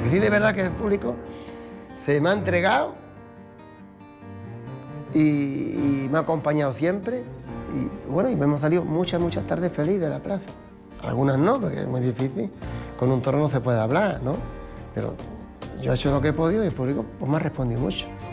Porque sí, de verdad que el público se me ha entregado y me ha acompañado siempre. Y bueno, y me hemos salido muchas tardes felices de la plaza. Algunas no, porque es muy difícil. Con un toro no se puede hablar, ¿no? Pero yo he hecho lo que he podido y el público pues, me ha respondido mucho.